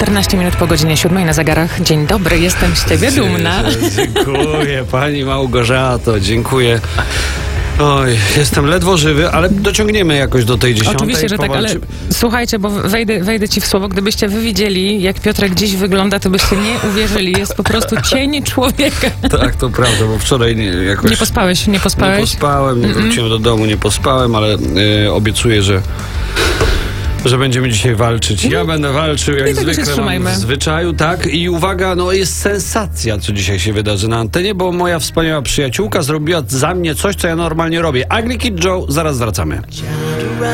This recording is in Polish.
14 minut po godzinie 7 na zegarach. Dzień dobry, jestem z ciebie dumna. Dziękuję, pani Małgorzato, dziękuję. Oj, jestem ledwo żywy, ale dociągniemy jakoś do tej 10. Oczywiście, że tak, ale słuchajcie, bo wejdę ci w słowo. Gdybyście wy widzieli, jak Piotrek dziś wygląda, to byście nie uwierzyli. Jest po prostu cień człowieka. Tak, to prawda, bo wczoraj jakoś... Nie pospałeś? Nie pospałem, nie wróciłem do domu, nie pospałem, ale obiecuję, że będziemy dzisiaj walczyć. Ja będę walczył jak zwykle, mam w zwyczaju, tak? I uwaga, jest sensacja, co dzisiaj się wydarzy na antenie, bo moja wspaniała przyjaciółka zrobiła za mnie coś, co ja normalnie robię. Ugly Kid Joe, zaraz wracamy.